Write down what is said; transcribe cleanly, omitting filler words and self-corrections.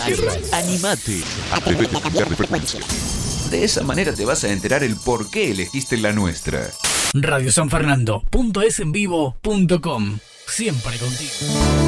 Animate. De esa manera te vas a enterar el por qué elegiste la nuestra. radiosanfernando.esenvivo.com. Siempre contigo.